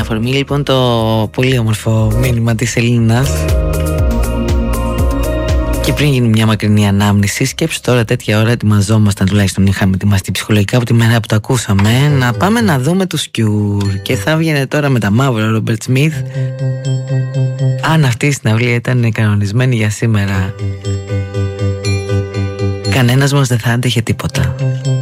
αφορμή λοιπόν το πολύ όμορφο μήνυμα της Ελλήνας. Και πριν γίνει μια μακρινή ανάμνηση, σκέψου τώρα τέτοια ώρα ετοιμαζόμασταν, τουλάχιστον είχαμε ετοιμαστεί ψυχολογικά από τη μέρα που το ακούσαμε, να πάμε να δούμε τους Cure. Και θα βγαίνει τώρα με τα μαύρα Ρόμπερτ Σμιθ. Αν αυτή η συναυλία ήταν κανονισμένη για σήμερα, κανένας μας δεν θα άντεχε τίποτα.